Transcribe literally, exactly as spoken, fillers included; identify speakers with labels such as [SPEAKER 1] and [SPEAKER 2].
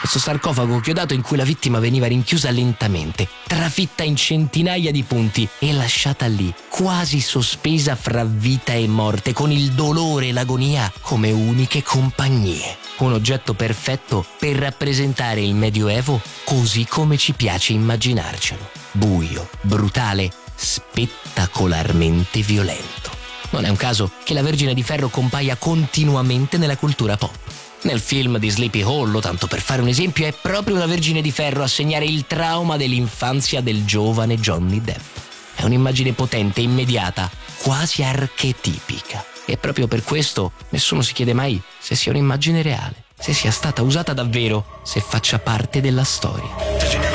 [SPEAKER 1] Questo sarcofago chiodato in cui la vittima veniva rinchiusa lentamente, trafitta in centinaia di punti e lasciata lì, quasi sospesa fra vita e morte, con il dolore e l'agonia come uniche compagnie. Un oggetto perfetto per rappresentare il Medioevo così come ci piace immaginarcelo. Buio, brutale, spettacolarmente violento. Non è un caso che la Vergine di Ferro compaia continuamente nella cultura pop. Nel film di Sleepy Hollow, tanto per fare un esempio, è proprio la Vergine di Ferro a segnare il trauma dell'infanzia del giovane Johnny Depp. È un'immagine potente, immediata, quasi archetipica. E proprio per questo nessuno si chiede mai se sia un'immagine reale, se sia stata usata davvero, se faccia parte della storia.